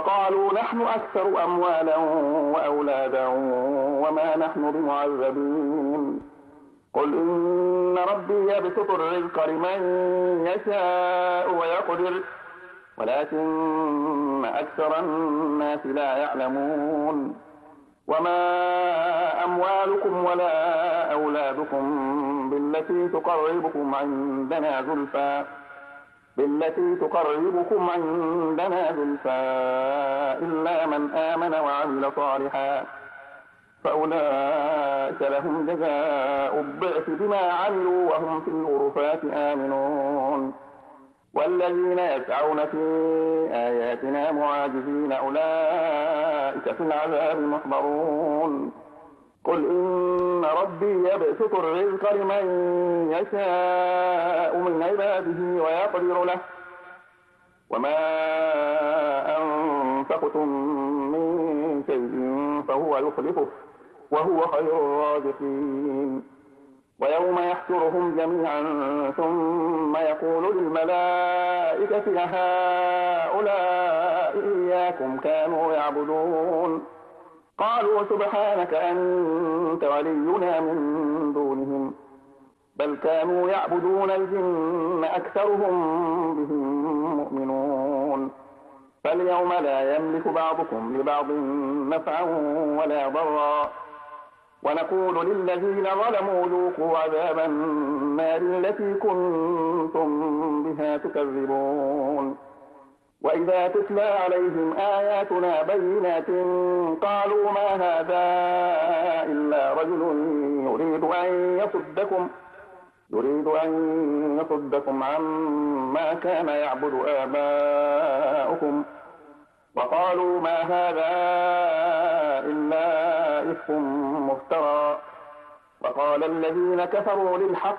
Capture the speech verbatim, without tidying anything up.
وقالوا نحن أكثر أموالا وأولادا وما نحن بمعذبين قل إن ربي يبسط الرزق لمن يشاء ويقدر ولكن أكثر الناس لا يعلمون وما أموالكم ولا أولادكم بالتي تقربكم عندنا زلفى بالتي تقربكم عندنا زلفى إلا من آمن وعمل صالحا فأولئك لهم جزاء الضعف بما عملوا وهم في الغرفات آمنون والذين يسعون في آياتنا معاجزين أولئك في العذاب محضرون قل إن ربي يبسط الرزق لمن يشاء من عباده ويقدر له وما أنفقتم من شيء فهو يخلفه وهو خير الرازقين ويوم يحشرهم جميعا ثم يقول للملائكة هؤلاء إياكم كانوا يعبدون قالوا سبحانك أنت ولينا من دونهم بل كانوا يعبدون الجن أكثرهم بهم مؤمنون فاليوم لا يملك بعضكم لبعض نفعا ولا ضرا ونقول للذين ظلموا ذوقوا عذاب النار التي كنتم بها تكذبون وإذا تتلى عليهم آياتنا بينات قالوا ما هذا إلا رجل يريد أن يصدكم يريد أن يصدكم عما كان يعبد آباؤكم وقالوا ما هذا إلا إفك مفترى وقال الذين كفروا للحق